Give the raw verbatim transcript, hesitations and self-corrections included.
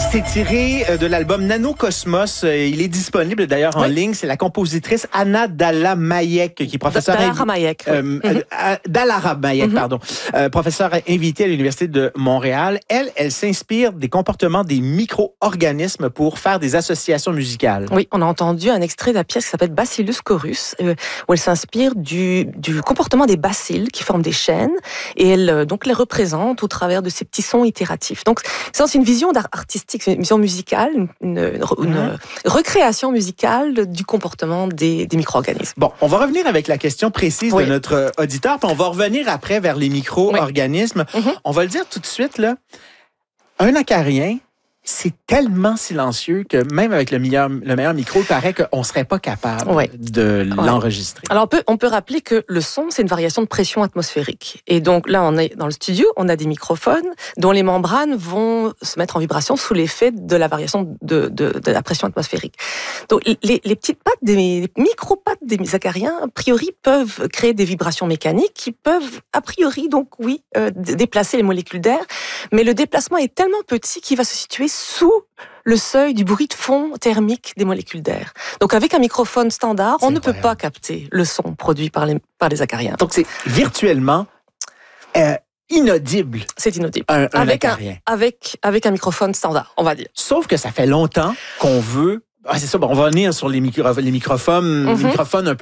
C'est tiré de l'album Nanocosmos. Il est disponible d'ailleurs en oui. ligne. C'est la compositrice Anna Dalla-Mayek, qui est professeure... Dalla-Mayek. Euh, oui. euh, Dalla-Mayek, mm-hmm. pardon. Euh, professeure invitée à l'Université de Montréal. Elle, elle s'inspire des comportements des micro-organismes pour faire des associations musicales. Oui, on a entendu un extrait de la pièce qui s'appelle Bacillus chorus, euh, où elle s'inspire du, du comportement des bacilles qui forment des chaînes, et elle euh, donc les représente au travers de ces petits sons itératifs. Donc, c'est une vision d'art artistique, une vision musicale, une, une, une mmh. recréation musicale du comportement des, des micro-organismes. Bon, on va revenir avec la question précise oui. de notre auditeur, puis on va revenir après vers les micro-organismes. Oui. Mmh. On va le dire tout de suite, là. Un acarien, c'est tellement silencieux que même avec le meilleur, le meilleur micro, il paraît qu'on ne serait pas capable ouais. de ouais. l'enregistrer. Alors, on peut, on peut rappeler que le son, c'est une variation de pression atmosphérique. Et donc, là, on est dans le studio, on a des microphones dont les membranes vont se mettre en vibration sous l'effet de la variation de, de, de la pression atmosphérique. Donc, les, les petites pattes, des, les micro-pattes des acariens, a priori, peuvent créer des vibrations mécaniques qui peuvent, a priori, donc, oui, euh, déplacer les molécules d'air. Mais le déplacement est tellement petit qu'il va se situer sous le seuil du bruit de fond thermique des molécules d'air. Donc, avec un microphone standard, on ne peut pas capter le son produit par les, par les acariens. Donc, c'est virtuellement euh, inaudible. C'est inaudible. Un, un avec, acarien. Un, avec, avec un microphone standard, on va dire. Sauf que ça fait longtemps qu'on veut... Ah, c'est ça, bon, on va venir sur les, micro, les microphones, mm-hmm. les microphones un peu